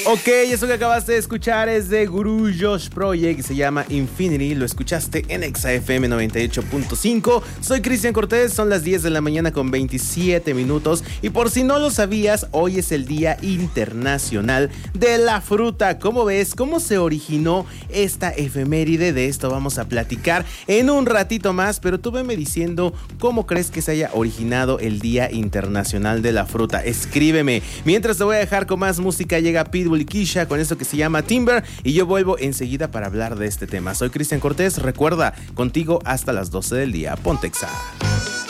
Ok, eso que acabaste de escuchar es de Guru Josh Project y se llama Infinity. Lo escuchaste en XFM 98.5. Soy Cristian Cortés, son las 10 de la mañana con 27 minutos. Y por si no lo sabías, hoy es el Día Internacional de la Fruta. ¿Cómo ves? ¿Cómo se originó esta efeméride? De esto vamos a platicar en un ratito más. Pero tú veme diciendo cómo crees que se haya originado el Día Internacional de la Fruta. Escríbeme. Mientras te voy a dejar con más música, llega Pitbull y Kisha con esto que se llama Timber y yo vuelvo enseguida para hablar de este tema. Soy Cristian Cortés, recuerda, contigo hasta las 12 del día. Ponte Exa.